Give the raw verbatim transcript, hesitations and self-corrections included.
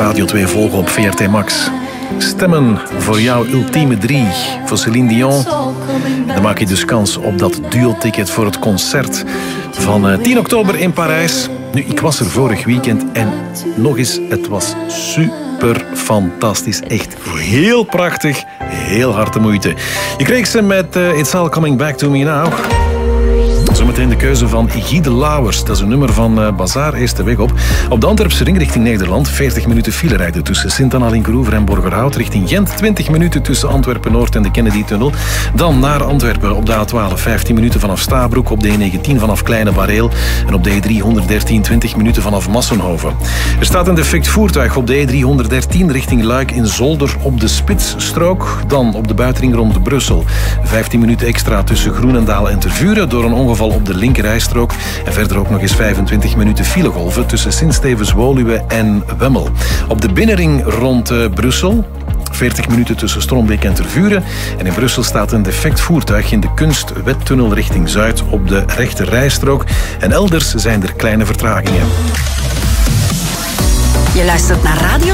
Radio twee volgen op V R T Max. Stemmen voor jouw ultieme drie. Voor Céline Dion. Dan maak je dus kans op dat duo-ticket voor het concert van tien oktober in Parijs. Nu, ik was er vorig weekend en nog eens, het was super fantastisch. Echt heel prachtig, heel hard de moeite. Je kreeg ze met uh, It's All Coming Back to Me Now. Zometeen de keuze van Guy de Lauwers. Dat is een nummer van uh, Bazaar, Eerste Weg op. Op de Antwerpse ring richting Nederland. veertig minuten file rijden tussen Sint-Anna-Linkeroever en Borgerhout. Richting Gent. twintig minuten tussen Antwerpen-Noord en de Kennedy-tunnel. Dan naar Antwerpen op de A twaalf. vijftien minuten vanaf Stabroek. Op de E negentien vanaf Kleine Bareel. En op de E driehonderddertien twintig minuten vanaf Massenhoven. Er staat een defect voertuig op de E driehonderddertien richting Luik in Zolder op de Spitsstrook. Dan op de buitenring rond Brussel. vijftien minuten extra tussen Groenendaal en Tervuren door een ongeval op de linkerrijstrook. En verder ook nog eens vijfentwintig minuten filegolven tussen Sint-Stevens-Woluwe en Wemmel. Op de binnenring rond uh, Brussel. veertig minuten tussen Strombeek en Tervuren. En in Brussel staat een defect voertuig in de Kunstwettunnel richting Zuid op de rechterrijstrook. En elders zijn er kleine vertragingen. Je luistert naar Radio